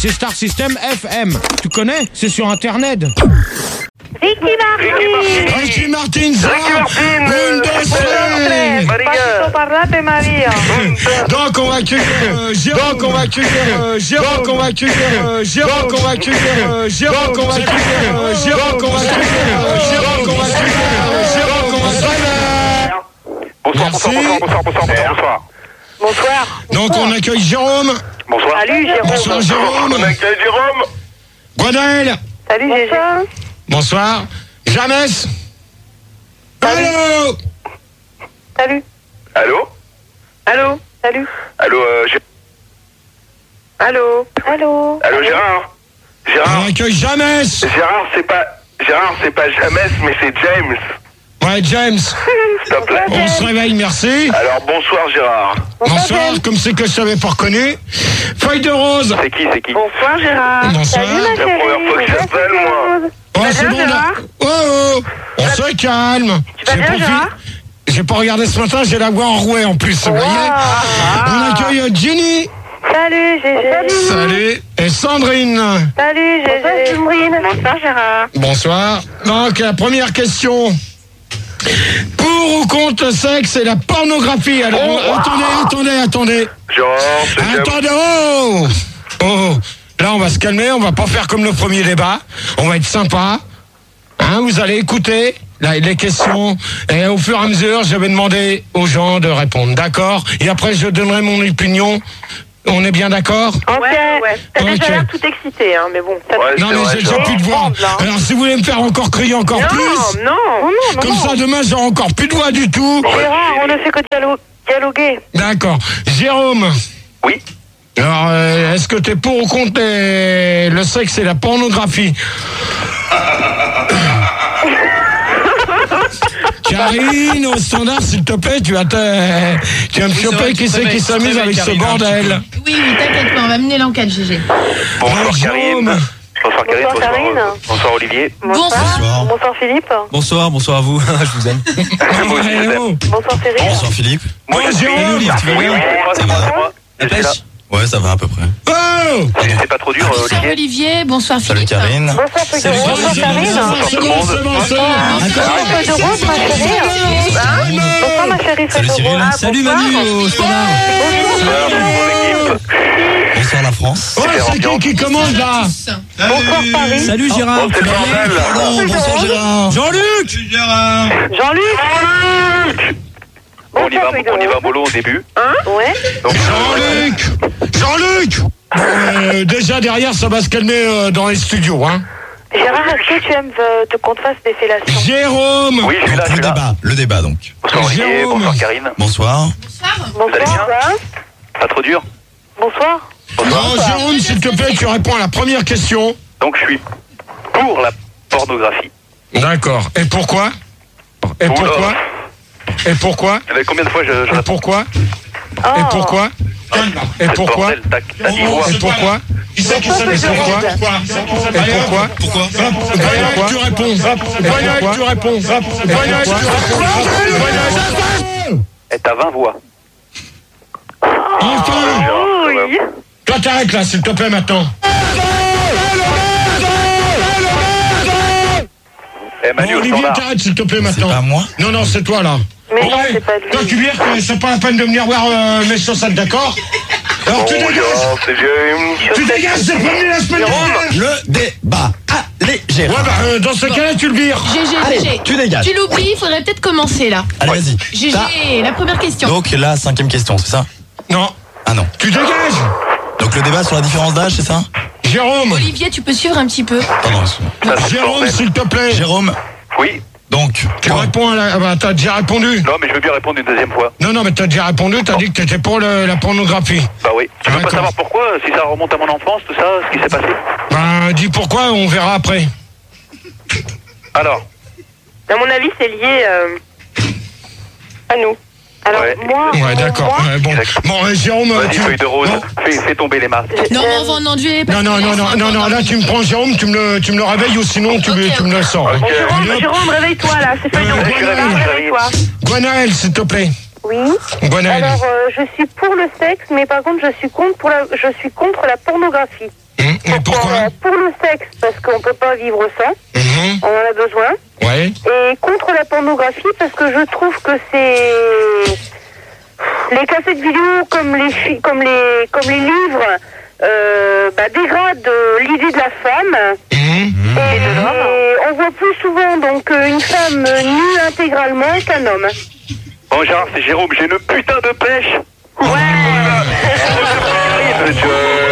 c'est Star System FM. Tu connais? C'est sur Internet. Ricky Martin, donc on va accueillir Bonsoir. Donc on accueille Jérôme. Bonsoir. Salut Jérôme. Bonsoir Jérôme. On accueille Jérôme. Gwenaël. Salut Gégé. Bonsoir. Jamès. Allô. Salut. Allô. Allô. Salut. Allô, Allô. Allô. Allô, Gérard. On accueille Jamès. Gérard, c'est pas Jamès, mais c'est James. Ouais, James. S'il te plaît. On se réveille, merci. Alors, bonsoir, Gérard. Bonsoir, comme c'est que je t'avais pas reconnu. Feuille de rose. C'est qui Bonsoir Gérard. Bonsoir. Salut ma C'est la première fois que j'appelle, moi. Oh, vas c'est bien, bon, Gérard on se calme. Tu vas bien, Gérard? J'ai pas regardé ce matin, j'ai la voix en rouet en plus, vous voyez. On accueille Jenny. Salut Gégé. Salut. Et Sandrine. Salut Gégé. Bonsoir Gérard. Bonsoir. Donc, la première question. Pour ou contre le sexe et la pornographie? Alors, attendez. Gérard, c'est James. Attendez, oh. Là, on va se calmer, on va pas faire comme le premier débat. On va être sympa. Hein, vous allez écouter les questions. Et au fur et à mesure, je vais demander aux gens de répondre. D'accord? Et après, je donnerai mon opinion. On est bien d'accord? Ouais. T'as déjà l'air tout excité, hein, mais bon. Non, mais j'ai déjà plus de voix. Alors, si vous voulez me faire encore crier encore plus... Non. Comme ça, demain, j'aurai encore plus de voix du tout. Gérard, on ne fait que dialoguer. D'accord. Jérôme. Oui. Alors, est-ce que t'es pour ou contre le sexe et la pornographie? Karine, au standard, s'il te plaît, tu vas me choper qui c'est qui s'amuse avec ce bordel. Oui, t'inquiète pas, on va mener l'enquête, Gégé. Bonsoir, Karine. Bonsoir, Karine. Bonsoir, Karine. Bonsoir, Olivier. Bonsoir. Bonsoir Philippe. Bonsoir à vous, je vous aime. Bonsoir Cyril. Bonsoir Philippe. Moi, Jérôme. Tu vas bien? Ça va. La pêche? Ouais, ça va à peu près. Oh! C'est pas trop dur, Bonsoir Olivier. Olivier, bonsoir Salut Philippe. Karine. Bonsoir Karine. C'est bon. Feuille de rose, ma chérie. Bonsoir ma chérie. Salut Cyril. Salut Manu au standard. Bonsoir la France. C'est qui commence là? Bonsoir Paris. Salut Gérard. C'est le bordel. Pardon, bonsoir Gérard. Jean-Luc. Jean-Luc. On y va mollo au début. Ouais. Donc, Jean-Luc. Déjà derrière, ça va se calmer dans les studios, hein. Gérard, est-ce que tu aimes qu'on te fasse des fellations? Jérôme. oui, je suis là. Le débat donc. Bonsoir, Olivier. Jérôme. Bonsoir, Karine. Bonsoir. Bonsoir. Pas trop dur. Bonsoir. Non, Jérôme, s'il te plaît, tu réponds à la première question. Donc, je suis pour la pornographie. D'accord. Et pourquoi? Et pourquoi? Et pourquoi? Combien de fois je Et réponds? pourquoi? Et pourquoi? Et pourquoi? Bordel, tac, t'as dit quoi? Et pourquoi? Et pourquoi? Pourquoi? Tu réponds. Tu réponds. Et t'as 20 voix. Enfin! Oui. Toi, t'arrêtes là, s'il te plaît, maintenant. Eh, Manu, Bon, au Olivier, standard. t'arrêtes, s'il te plaît, C'est maintenant. pas moi? Non, c'est toi, là. Mais non, c'est pas lui. Toi, tu viens que c'est pas la peine de venir voir mes chaussettes, d'accord? Alors, tu dégages. Bonjour, c'est James. Tu dégages, c'est pas venu la semaine dernière. Le débat. Allez Ouais, Gérard. dans ce cas-là, tu le vires. Gégé, Tu dégages. tu l'oublies, il faudrait peut-être commencer là. Allez vas-y. Gégé, la première question. Donc la 5e question, c'est ça? Non. Ah non. Tu dégages. Donc le débat sur la différence d'âge, c'est ça? Jérôme. Olivier, tu peux suivre un petit peu. Pardon. Ça, c'est le Jérôme, bordel. s'il te plaît. Jérôme, Oui. donc. Tu quoi? réponds à la... Ah bah, t'as déjà répondu. Non, mais je veux bien répondre une deuxième fois. Non, mais t'as déjà répondu, t'as dit que t'étais pour la pornographie. Bah oui. Tu veux pas D'accord. savoir pourquoi? Si ça remonte à mon enfance, tout ça, ce qui s'est passé? Bah, dis pourquoi, on verra après. Alors, À mon avis, c'est lié à nous. Alors, Ouais. moi... Ouais, d'accord. moi, Ouais, bon, Jérôme, vas-y, tu... feuille de rose. Non. Fais tomber les masques. Non, mais on va en endurer. Non, là, tu me prends Jérôme, tu me le réveilles ou sinon tu me le sors. Ok. Jérôme, réveille-toi, là. C'est feuille de rose. Gwenaël, Réveille-toi. Gwenaël, s'il te plaît. Oui. Gwenaël. Alors, je suis pour le sexe, mais par contre, je suis contre la pornographie. Et pourquoi? Pour le sexe, parce qu'on peut pas vivre sans. On en a besoin. Ouais. Et contre la pornographie, parce que je trouve que c'est... Les cassettes vidéo, comme les livres, dégradent l'idée de la femme. Et on voit plus souvent donc une femme nue intégralement qu'un homme. Bon, Gérard, c'est Jérôme, j'ai une putain de pêche. Ouais.